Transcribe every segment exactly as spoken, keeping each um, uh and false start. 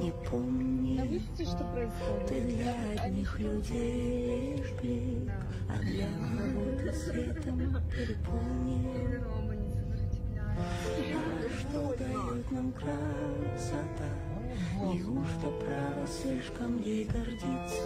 Не помни, ты для одних людей шпик, а для кого-то светом переполнен. А что дает нам красота? Неужто право слишком ей гордиться?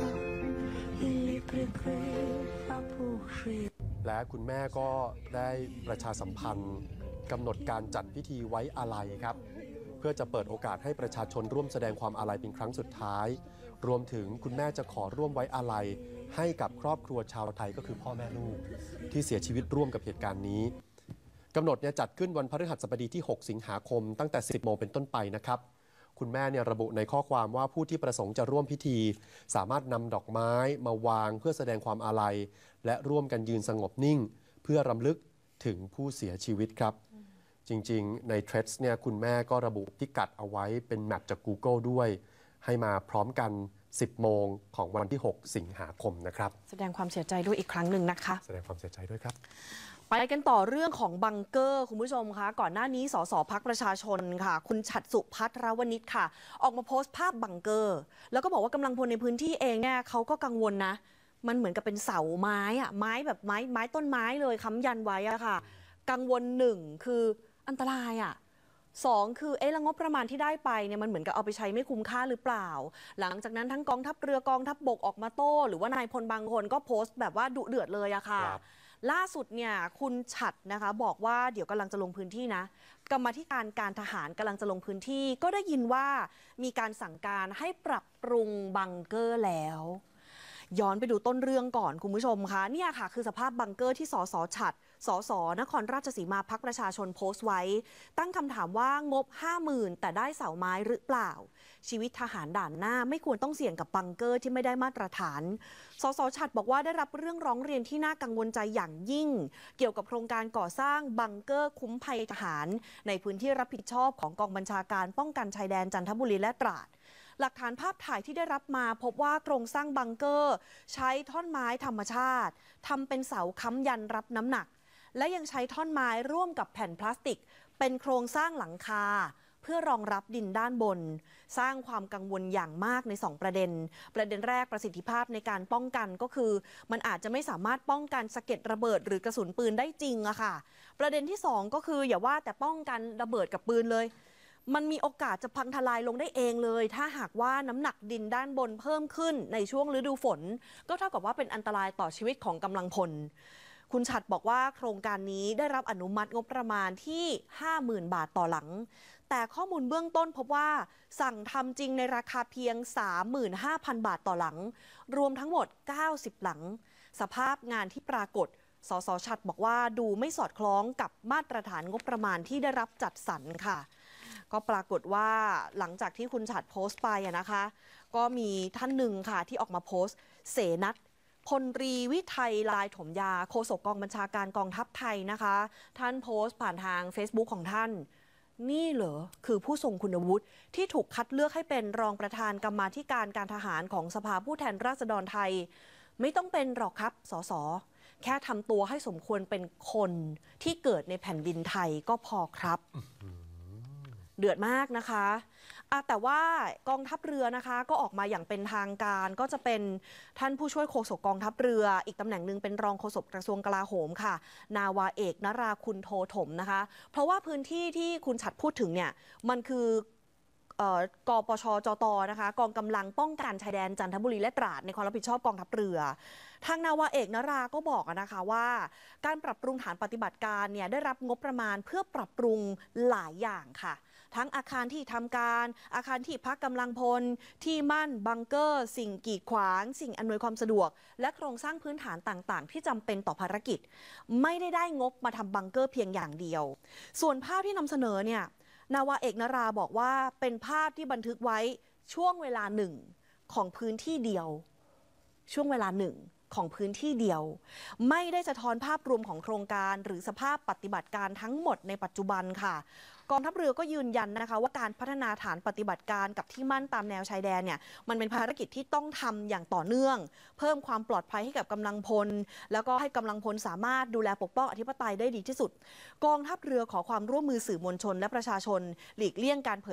Или прикрыв опухшие? และคุณแม่ก็ได้ประชาสัมพันธ์กำหนดการจัดพิธีไว้อาลัยครับเพื่อจะเปิดโอกาสให้ประชาชนร่วมแสดงความอาลัยเป็นครั้งสุดท้ายรวมถึงคุณแม่จะขอร่วมไว้อาลัยให้กับครอบครัวชาวไทยก็คือพ่อแม่ลูกที่เสียชีวิตร่วมกับเหตุการณ์นี้กำหนดเนี่ยจัดขึ้นวันพฤหัสบดีที่หกสิงหาคมตั้งแต่สิบโมงเป็นต้นไปนะครับคุณแม่เนี่ยระบุในข้อความว่าผู้ที่ประสงค์จะร่วมพิธีสามารถนำดอกไม้มาวางเพื่อแสดงความอาลัยและร่วมกันยืนสงบนิ่งเพื่อรำลึกถึงผู้เสียชีวิตครับจริงๆใน Threads เนี่ยคุณแม่ก็ระบุพิกัดเอาไว้เป็นแมปจาก Google ด้วยให้มาพร้อมกันสิบโมงของวันที่หกสิงหาคมนะครับแสดงความเสียใจด้วยอีกครั้งหนึ่งนะคะแสดงความเสียใจด้วยครับไปกันต่อเรื่องของบังเกอร์คุณผู้ชมคะก่อนหน้านี้สสพรรคประชาชนค่ะคุณฉัตรสุพัทรวณิชค่ะออกมาโพสต์ภาพบังเกอร์แล้วก็บอกว่ากำลังพลในพื้นที่เองเนี่ยเขาก็กังวลนะมันเหมือนกับเป็นเสาไม้อะไม้แบบไม้ไม้ต้นไม้เลยค้ำยันไว้อะค่ะกังวลหนึ่งคืออันตรายอะสองคือเอ๊ะแล้วงบประมาณที่ได้ไปเนี่ยมันเหมือนกับเอาไปใช้ไม่คุ้มค่าหรือเปล่าหลังจากนั้นทั้งกองทัพเรือกองทัพบกออกมาโต้หรือว่านายพลบางคนก็โพสต์แบบว่าดุเดือดเลยอะค่ะล่าสุดเนี่ยคุณฉัตรนะคะบอกว่าเดี๋ยวกำลังจะลงพื้นที่นะกรรมาธิการการทหารกำลังจะลงพื้นที่ก็ได้ยินว่ามีการสั่งการให้ปรับปรุงบังเกอร์แล้วย้อนไปดูต้นเรื่องก่อนคุณผู้ชมคะเนี่ยค่ะคือสภาพบังเกอร์ที่สสฉัตรสสนครราชสีมาพรรคประชาชนโพสต์ไว้ตั้งคำถามว่างบ ห้าหมื่น แต่ได้เสาไม้หรือเปล่าชีวิตทหารด่านหน้าไม่ควรต้องเสี่ยงกับบังเกอร์ที่ไม่ได้มาตรฐานสสฉัตรบอกว่าได้รับเรื่องร้องเรียนที่น่ากังวลใจอย่างยิ่งเกี่ยวกับโครงการก่อสร้างบังเกอร์คุ้มภัยทหารในพื้นที่รับผิดชอบของกองบัญชาการป้องกันชายแดนจันทบุรีและตราดหลักฐานภาพถ่ายที่ได้รับมาพบว่าโครงสร้างบังเกอร์ใช้ท่อนไม้ธรรมชาติทำเป็นเสาค้ำยันรับน้ำหนักและยังใช้ท่อนไม้ร่วมกับแผ่นพลาสติกเป็นโครงสร้างหลังคาเพื่อรองรับดินด้านบนสร้างความกังวลอย่างมากในสองประเด็นประเด็นแรกประสิทธิภาพในการป้องกันก็คือมันอาจจะไม่สามารถป้องกันสะเก็ดระเบิดหรือกระสุนปืนได้จริงอะค่ะประเด็นที่สองก็คืออย่าว่าแต่ป้องกันระเบิดกับปืนเลยมันมีโอกาสจะพังทลายลงได้เองเลยถ้าหากว่าน้ำหนักดินด้านบนเพิ่มขึ้นในช่วงฤดูฝนก็เท่ากับว่าเป็นอันตรายต่อชีวิตของกำลังพลคุณฉัตรบอกว่าโครงการนี้ได้รับอนุมัติงบประมาณที่ ห้าหมื่น บาทต่อหลังแต่ข้อมูลเบื้องต้นพบว่าสั่งทำจริงในราคาเพียง สามหมื่นห้าพัน บาทต่อหลังรวมทั้งหมดเก้าสิบหลังสภาพงานที่ปรากฏสสฉัตรบอกว่าดูไม่สอดคล้องกับมาตรฐานงบประมาณที่ได้รับจัดสรรค่ะก็ปรากฏว่าหลังจากที่คุณฉัตรโพสต์ไปนะคะก็มีท่านหนึ่งค่ะที่ออกมาโพสต์เสนัทพลตรีวิทัยลายถมยาโฆษกกองบัญชาการกองทัพไทยนะคะท่านโพสต์ผ่านทาง Facebook ของท่านนี่เหรอคือผู้ทรงคุณวุฒิที่ถูกคัดเลือกให้เป็นรองประธานกรรมาธิการการทหารของสภาผู้แทนราษฎรไทยไม่ต้องเป็นหรอกครับสสแค่ทำตัวให้สมควรเป็นคนที่เกิดในแผ่นดินไทยก็พอครับเดือดมากนะคะอะแต่ว่ากองทัพเรือนะคะก็ออกมาอย่างเป็นทางการก็จะเป็นท่านผู้ช่วยโฆษกกองทัพเรืออีกตำแหน่งหนึ่งเป็นรองโฆษกกระทรวงกลาโหมค่ะนาวาเอกนราคุณโทถมนะคะเพราะว่าพื้นที่ที่คุณฉัตรพูดถึงเนี่ยมันคือกปชจตนะคะกองกำลังป้องกันชายแดนจันทบุรีและตราดในความรับผิดชอบกองทัพเรือทางนาวาเอกนราก็บอกนะคะว่าการปรับปรุงฐานปฏิบัติการเนี่ยได้รับงบประมาณเพื่อปรับปรุงหลายอย่างค่ะทั้งอาคารที่ทำการอาคารที่พักกำลังพลที่มั่นบังเกอร์สิ่งกีดขวางสิ่งอำนวยความสะดวกและโครงสร้างพื้นฐานต่างๆที่จำเป็นต่อภารกิจไม่ได้ได้งบมาทำบังเกอร์เพียงอย่างเดียวส่วนภาพที่นำเสนอเนี่ยนาวาเอกนราบอกว่าเป็นภาพที่บันทึกไว้ช่วงเวลาหนึ่งของพื้นที่เดียวช่วงเวลาหนึ่งของพื้นที่เดียวไม่ได้สะท้อนภาพรวมของโครงการหรือสภาพปฏิบัติการทั้งหมดในปัจจุบันค่ะกองทัพเรือก็ยืนยันนะคะว่าการพัฒนาฐานปฏิบัติการกับที่มั่นตามแนวชายแดนเนี่ยมันเป็นภารกิจที่ต้องทำอย่างต่อเนื่องเพิ่มความปลอดภัยให้กับกำลังพลแล้วก็ให้กำลังพลสามารถดูแลปกป้องอธิปไตยได้ดีที่สุดกองทัพเรือขอความร่วมมือสื่อมวลชนและประชาชนหลีกเลี่ยงการเผย